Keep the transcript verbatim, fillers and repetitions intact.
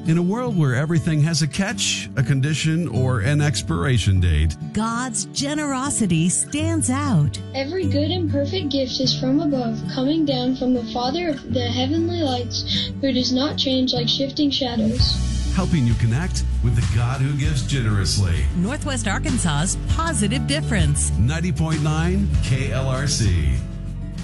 In a world where everything has a catch, a condition, or an expiration date, God's generosity stands out. Every good and perfect gift is from above, coming down from the Father of the heavenly lights, who does not change like shifting shadows. helping you connect with the God who gives generously. Northwest Arkansas's Positive Difference. ninety point nine K L R C.